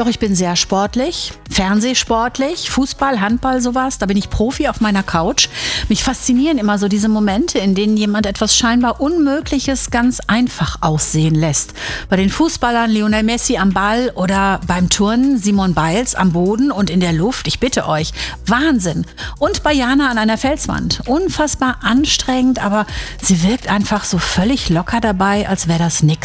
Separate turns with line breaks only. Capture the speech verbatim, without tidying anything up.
Doch, ich bin sehr sportlich, fernsehsportlich, Fußball, Handball, sowas. Da bin ich Profi auf meiner Couch. Mich faszinieren immer so diese Momente, in denen jemand etwas scheinbar Unmögliches ganz einfach aussehen lässt. Bei den Fußballern Lionel Messi am Ball oder beim Turnen Simone Biles am Boden und in der Luft. Ich bitte euch, Wahnsinn. Und bei Jana an einer Felswand. Unfassbar anstrengend, aber sie wirkt einfach so völlig locker dabei, als wäre das nix.